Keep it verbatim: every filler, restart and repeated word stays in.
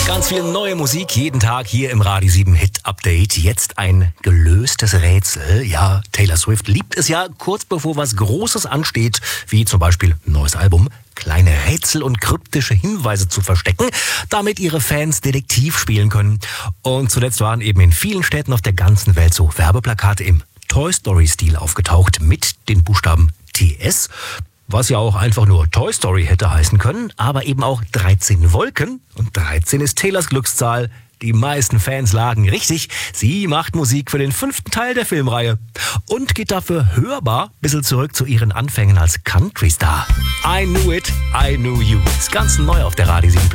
Ganz viel neue Musik jeden Tag hier im Radio sieben Hit Update. Jetzt ein gelöstes Rätsel. Ja, Taylor Swift liebt es ja, kurz bevor was Großes ansteht, wie zum Beispiel ein neues Album, kleine Rätsel und kryptische Hinweise zu verstecken, damit ihre Fans Detektiv spielen können. Und zuletzt waren eben in vielen Städten auf der ganzen Welt so Werbeplakate im Toy Story-Stil aufgetaucht mit den Buchstaben T S. Was ja auch einfach nur Toy Story hätte heißen können, aber eben auch dreizehn Wolken. Und dreizehn ist Taylors Glückszahl. Die meisten Fans lagen richtig. Sie macht Musik für den fünften Teil der Filmreihe und geht dafür hörbar ein bisschen zurück zu ihren Anfängen als Country-Star. I Knew It, I Knew You. Ist ganz neu auf der Radio sieben